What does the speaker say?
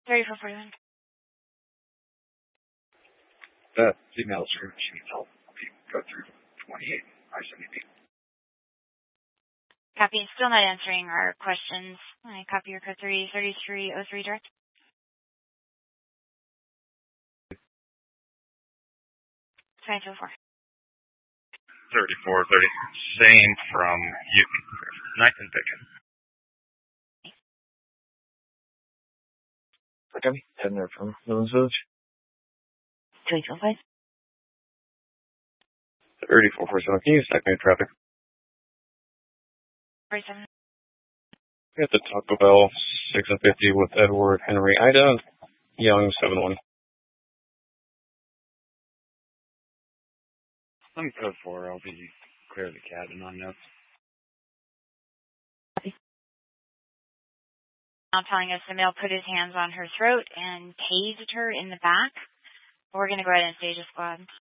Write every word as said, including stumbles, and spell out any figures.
thirty-four forty-one. The female scream she needs help. Go through twenty-eight. I seventy. Copy. Still not answering our questions. I copy your code three thirty-three oh three direct. twenty-two oh four. thirty-four thirty. Same from Newton. Nice and picking. Okay. Heading there from Mills Village. twenty-two oh five. thirty-four forty-seven. Can you stack me in traffic? forty-seven. At the Taco Bell, six and fifty with Edward Henry Ida, Young, seven one. Let me code four. I'll be clear of the cabin on notes. Now telling us the male put his hands on her throat and tased her in the back. We're going to go ahead and stage a squad.